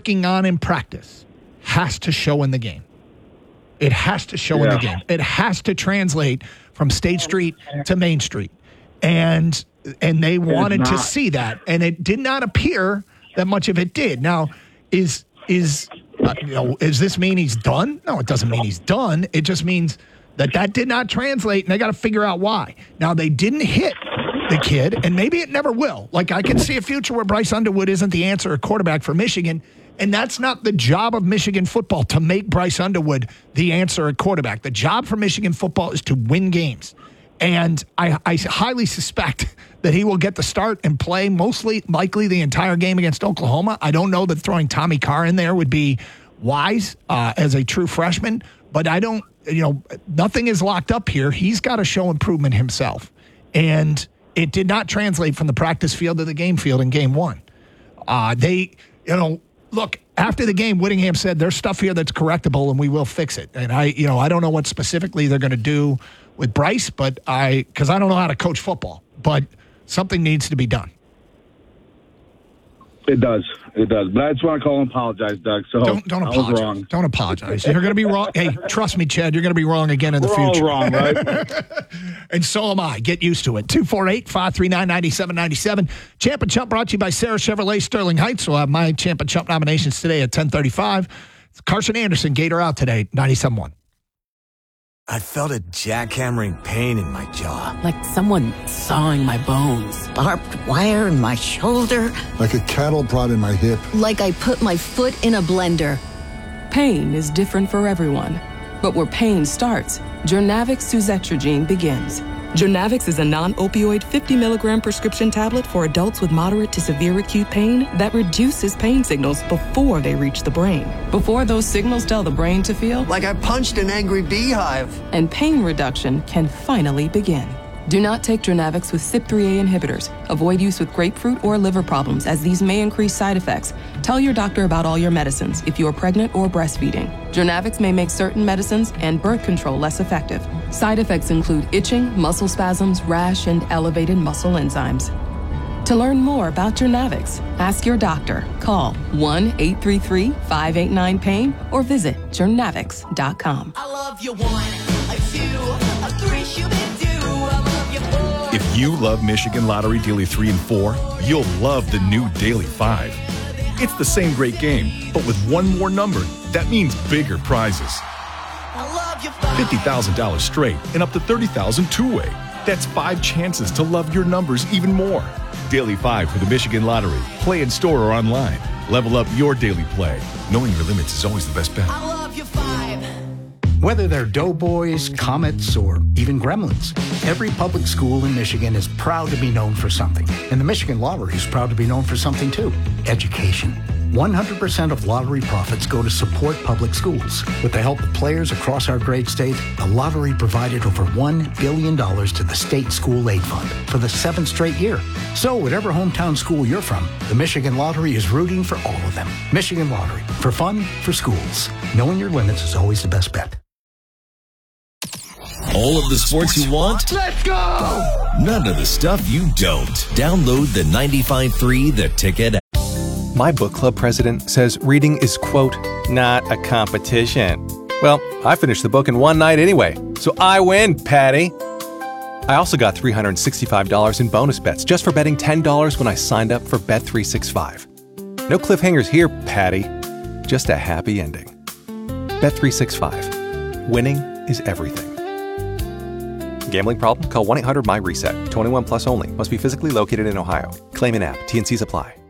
working on in practice has to show in the game. It has to show in the game. It has to translate from State Street to Main Street. And they wanted to see that. And it did not appear that much of it did. Now, does this mean he's done? No, it doesn't mean he's done. It just means that did not translate, and they got to figure out why. Now, they didn't hit the kid, and maybe it never will. Like, I can see a future where Bryce Underwood isn't the answer at quarterback for Michigan, and that's not the job of Michigan football, to make Bryce Underwood the answer at quarterback. The job for Michigan football is to win games. And I highly suspect that he will get the start and play mostly likely the entire game against Oklahoma. I don't know that throwing Tommy Carr in there would be wise as a true freshman, but I don't, nothing is locked up here. He's got to show improvement himself. And it did not translate from the practice field to the game field in game one. Look, after the game, Whittingham said there's stuff here that's correctable and we will fix it. And I don't know what specifically they're going to do with Bryce, but because I don't know how to coach football, but something needs to be done. It does. But I just want to call and apologize, Doug. So don't apologize. I was wrong. Don't apologize. You're going to be wrong. Hey, trust me, Chad, you're going to be wrong again in the future. We're all wrong, right? And so am I. Get used to it. 248-539-9797. Champ and Chump brought to you by Sarah Chevrolet Sterling Heights. We'll have my Champ and Chump nominations today at 10:35. Carson Anderson, Gator out today, 97.1. I felt a jackhammering pain in my jaw. Like someone sawing my bones. Barbed wire in my shoulder. Like a cattle prod in my hip. Like I put my foot in a blender. Pain is different for everyone. But where pain starts, Journavx Suzetrigine begins. Journavx is a non-opioid 50-milligram prescription tablet for adults with moderate to severe acute pain that reduces pain signals before they reach the brain. Before those signals tell the brain to feel Like I punched an angry beehive. And pain reduction can finally begin. Do not take Journavx with CYP3A inhibitors. Avoid use with grapefruit or liver problems, as these may increase side effects. Tell your doctor about all your medicines if you are pregnant or breastfeeding. Journavx may make certain medicines and birth control less effective. Side effects include itching, muscle spasms, rash, and elevated muscle enzymes. To learn more about Journavx, ask your doctor. Call 1-833-589-PAIN or visit journavx.com. I love you 1, 2, 3, shoo-be-doo. I love you 4. If you love Michigan Lottery Daily 3 and 4, you'll love the new Daily 5. It's the same great game, but with one more number, that means bigger prizes. I love you 5. $50,000 straight and up to $30,000 two-way. That's 5 chances to love your numbers even more. Daily 5 for the Michigan Lottery. Play in store or online. Level up your daily play. Knowing your limits is always the best bet. I love you 5. Whether they're Doughboys, Comets, or even Gremlins, every public school in Michigan is proud to be known for something. And the Michigan Lottery is proud to be known for something too: education. 100% of lottery profits go to support public schools. With the help of players across our great state, the lottery provided over $1 billion to the State School Aid Fund for the 7th straight year. So whatever hometown school you're from, the Michigan Lottery is rooting for all of them. Michigan Lottery, for fun, for schools. Knowing your limits is always the best bet. All of the sports you want? Let's go! None of the stuff you don't. Download the 95.3 The Ticket app. My book club president says reading is, quote, not a competition. Well, I finished the book in one night anyway, so I win, Patty. I also got $365 in bonus bets just for betting $10 when I signed up for Bet365. No cliffhangers here, Patty. Just a happy ending. Bet365. Winning is everything. Gambling problem? Call 1-800-MY-RESET. 21 plus only. Must be physically located in Ohio. Claim in app. T&Cs apply.